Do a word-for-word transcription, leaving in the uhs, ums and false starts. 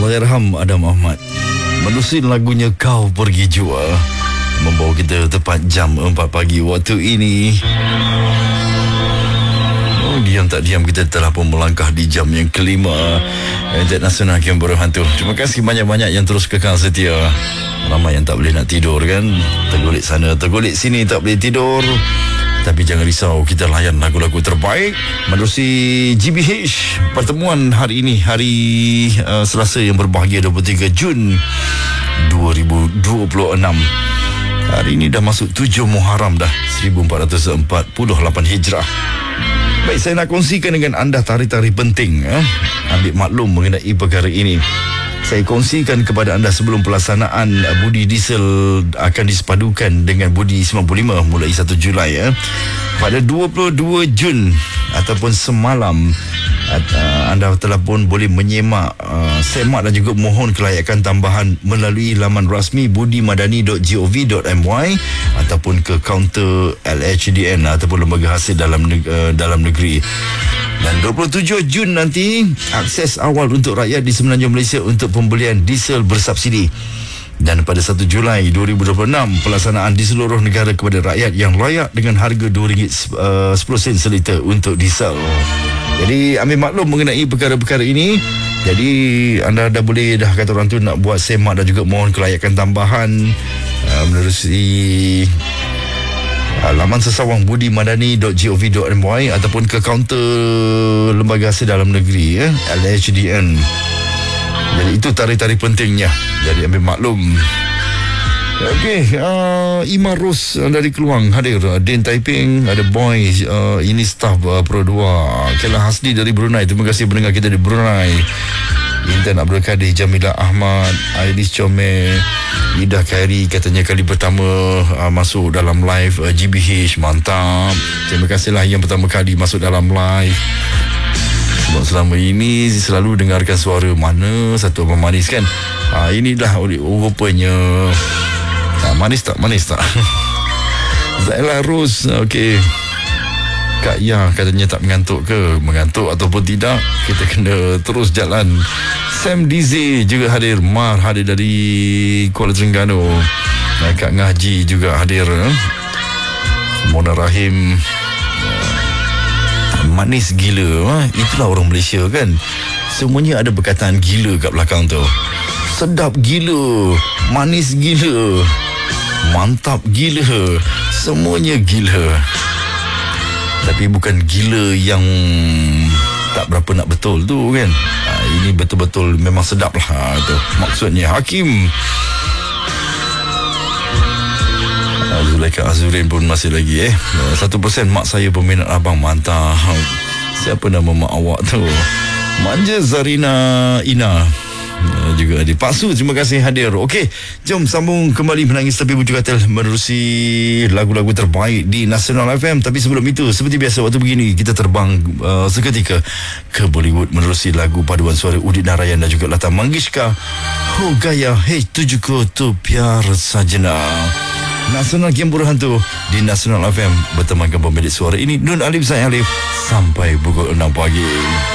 Allahyarham Adam Ahmad menerusi lagunya Kau Pergi Jua, membawa kita tepat jam empat pagi waktu ini. Oh, diam tak diam kita telah pun melangkah di jam yang kelima International Canberra Hantu. Terima kasih banyak-banyak yang terus kekal setia. Ramai yang tak boleh nak tidur kan, tergulit sana tergulit sini tak boleh tidur. Tapi jangan risau, kita layan lagu-lagu terbaik menerusi G B H. Pertemuan hari ini, hari uh, Selasa yang berbahagia, dua puluh tiga Jun dua ribu dua puluh enam. Hari ini dah masuk tujuh Muharram dah, seribu empat ratus empat puluh lapan Hijrah. Baik, saya nak kongsikan dengan anda tarikh-tarikh penting. eh? Ambil maklum mengenai perkara ini. Saya kongsikan kepada anda sebelum pelaksanaan budi diesel akan disepadukan dengan budi sembilan puluh lima mulai satu Julai. Eh. Pada dua puluh dua Jun ataupun semalam, anda telah pun boleh menyemak, uh, semak dan juga mohon kelayakan tambahan melalui laman rasmi budi madani dot gov dot my ataupun ke kaunter L H D N ataupun lembaga hasil dalam uh, dalam negeri. Dan dua puluh tujuh Jun nanti, akses awal untuk rakyat di Semenanjung Malaysia untuk pembelian diesel bersubsidi. Dan pada satu Julai dua ribu dua puluh enam, pelaksanaan di seluruh negara kepada rakyat yang layak dengan harga dua ringgit sepuluh sen seliter untuk diesel. Jadi ambil maklum mengenai perkara-perkara ini. Jadi anda dah boleh dah kata orang tu nak buat semak dan juga mohon kelayakan tambahan uh, menerusi Uh, laman sesawang budi madani dot gov dot my ataupun ke kaunter lembaga hasil dalam negeri, eh, L H D N. Jadi itu tarikh-tarikh pentingnya. Jadi ambil maklum. Okey, uh, Ima Ros uh, dari Keluang hadir. uh, Din Taiping, ada Boy, uh, ini staf uh, Pro dua. Kela Hasdi dari Brunei, terima kasih mendengar kita di Brunei. Intan Abdul Kadir, Jamila Ahmad, Ailis Comel, Ida Khairi katanya kali pertama uh, masuk dalam live uh, G B H. Mantap. Terima kasihlah yang pertama kali masuk dalam live. Sebab selama ini selalu dengarkan suara mana satu abang manis kan. uh, Inilah oh, rupanya uh, manis tak manis tak. Zaila Rose, okey. Kak Ya katanya tak mengantuk ke? Mengantuk ataupun tidak, kita kena terus jalan. Sam D Z juga hadir. Mar hadir dari Kuala Terengganu. Kak Ngaji juga hadir. Mona Rahim, manis gila. Itulah orang Malaysia kan, semuanya ada perkataan gila kat belakang tu. Sedap gila, manis gila, mantap gila, semuanya gila. Tapi bukan gila yang tak berapa nak betul tu kan. Ha, ini betul-betul memang sedap lah. Ha, tu maksudnya. Hakim, ha, Zulaika Azurin pun masih lagi eh. Satu persen mak saya peminat abang. Mantap. Siapa nama mak awak tu? Manja Zarina Ina Uh, juga hadir. Pak Su, terima kasih hadir. Okey, jom sambung kembali Menangis Tapi Bujuk Katil menerusi lagu-lagu terbaik di Nasional F M. Tapi sebelum itu, seperti biasa waktu begini kita terbang uh, seketika ke Bollywood menerusi lagu paduan suara Udit Narayan dan juga Lata Mangeshkar. Ho Gaya Hey Tujhko To Pyar Sajna. Nasional Canberra Hantu di Nasional F M bertemankan pemilik suara ini Nun Alif Zain Alif sampai pukul enam pagi.